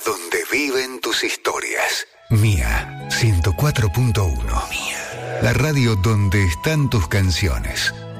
donde viven tus historias. Mía 104.1. Mía. La radio donde están tus canciones.